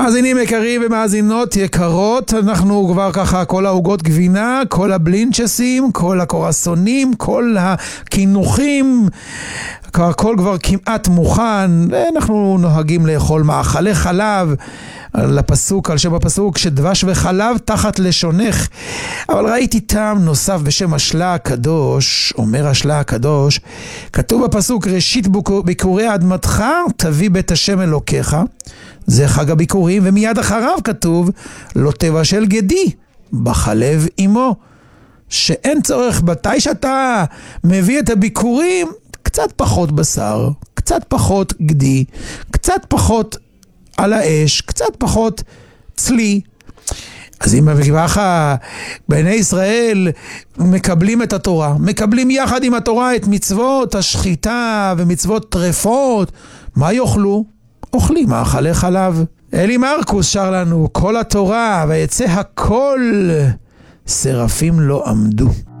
מאזינים יקרים ומאזינות יקרות, אנחנו כבר ככה כל העוגות גבינה, כל הבלינצ'סים, כל הקורסונים, כל הכינוחים, הכל כבר כמעט מוכן, ואנחנו נוהגים לאכול מאכלי חלב על שם הפסוק שדבש וחלב תחת לשונך. אבל ראיתי טעם נוסף בשם השלה הקדוש. אומר השלה הקדוש, כתוב בפסוק ראשית ביקורי אדמתך תביא בית השם אלוקיך, זה חג הביקורים, ומיד אחריו כתוב לא תבשל גדי בחלב עמו, שאין צורך מתי שאתה מביא את הביקורים קצת פחות בשר, קצת פחות גדי, קצת פחות על האש, קצת פחות צלי. אז אם ככה בני ישראל מקבלים את התורה, מקבלים יחד עם התורה את מצוות השחיטה ומצוות טרפות, מה יאכלו? אוכלים מאכלי חלב. אלי מרקוס שר לנו כל התורה ויצא הכל, שרפים לא עמדו.